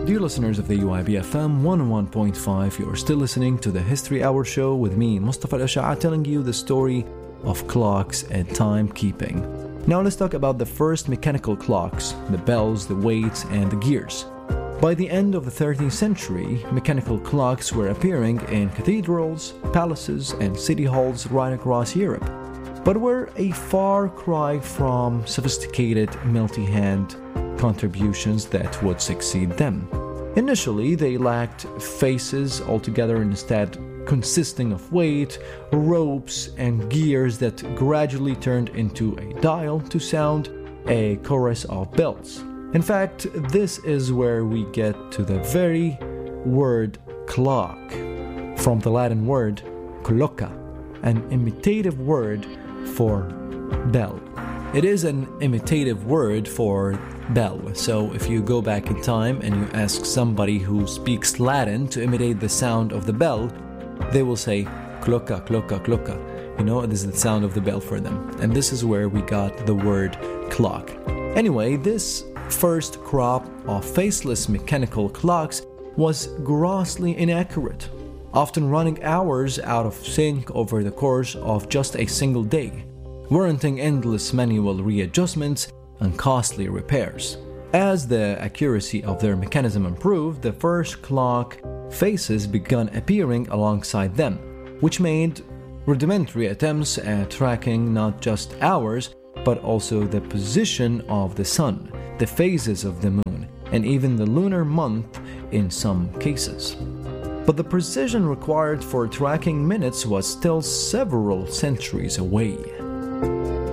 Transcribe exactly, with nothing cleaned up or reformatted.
Dear listeners of the U I B F M one oh one point five, you're still listening to the History Hour show with me, Mustafa Al-Asha'a, telling you the story of clocks and timekeeping. Now let's talk about the first mechanical clocks, the bells, the weights, and the gears. By the end of the thirteenth century, mechanical clocks were appearing in cathedrals, palaces, and city halls right across Europe, but were a far cry from sophisticated multi-hand contributions that would succeed them. Initially, they lacked faces altogether, instead consisting of weight, ropes, and gears that gradually turned into a dial to sound a chorus of bells. In fact, this is where we get to the very word clock, from the Latin word cloca, an imitative word for bell. It is an imitative word for bell, so if you go back in time and you ask somebody who speaks Latin to imitate the sound of the bell, they will say cloca, cloca, cloca. You know, this is the sound of the bell for them. And this is where we got the word clock. Anyway, this first crop of faceless mechanical clocks was grossly inaccurate, often running hours out of sync over the course of just a single day, warranting endless manual readjustments and costly repairs. As the accuracy of their mechanism improved, the first clock faces began appearing alongside them, which made rudimentary attempts at tracking not just hours, but also the position of the sun, the phases of the moon, and even the lunar month in some cases. But the precision required for tracking minutes was still several centuries away.